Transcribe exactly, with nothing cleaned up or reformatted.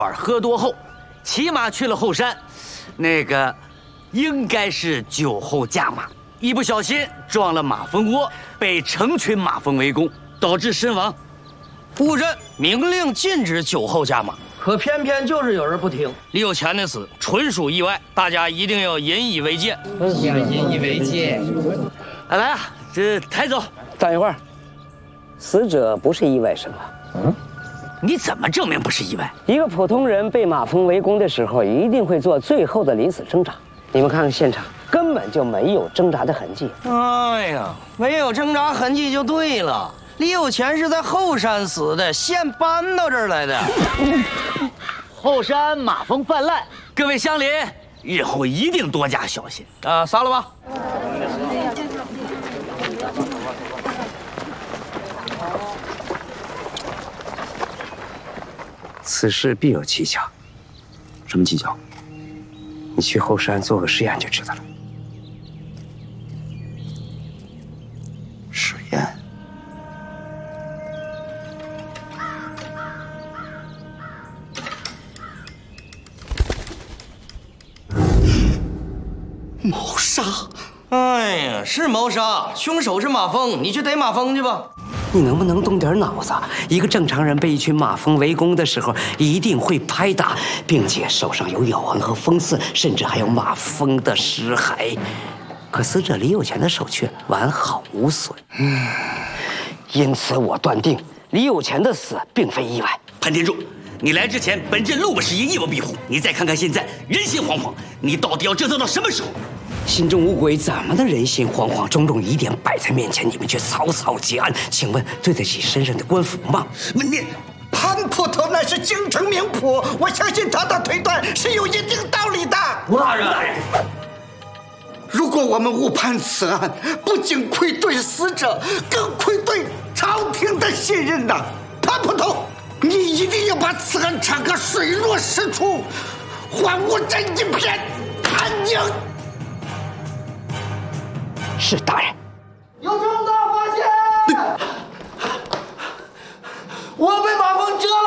喝多后，骑马去了后山，那个应该是酒后驾马，一不小心撞了马蜂窝，被成群马蜂围攻，导致身亡。 布阵明令禁止酒后驾马，可偏偏就是有人不听。李有钱的死纯属意外，大家一定要引以为戒。 要引以为戒。 来来啊，这抬走。 等一会儿，死者不是意外身亡。 嗯。 你怎么证明不是意外？ 一个普通人被马蜂围攻的时候，一定会做最后的临死挣扎。你们看看现场，根本就没有挣扎的痕迹。 哎呀，没有挣扎痕迹就对了。李有钱是在后山死的，现搬到这儿来的。 后山马蜂泛滥，各位乡邻，日后一定多加小心啊！杀了吧！ 此事必有蹊跷。 什么蹊跷？ 你去后山做个实验就知道了。 实验？ 谋杀！哎呀，是谋杀，凶手是马蜂，你去逮马蜂去吧。 你能不能动点脑子？一个正常人被一群马蜂围攻的时候，一定会拍打，并且手上有咬痕和锋刺，甚至还有马蜂的尸骸。可死者李有钱的手却完好无损。嗯，因此我断定李有钱的死并非意外。 潘天柱，你来之前，本镇路不拾遗，夜不闭户。你再看看现在，人心惶惶，你到底要折腾到什么时候？ 心中无鬼，怎么的人心惶惶？种种疑点摆在面前，你们却草草结案，请问对得起身上的官服吗？ 你，潘捕头乃是京城名捕，我相信他的推断是有一定道理的。 吴大人， 如果我们误判此案，不仅愧对死者，更愧对朝廷的信任呐！潘捕头，你一定要把此案查个水落石出，还我这一片安宁。 是大人， 有重大发现！我被马蜂蛰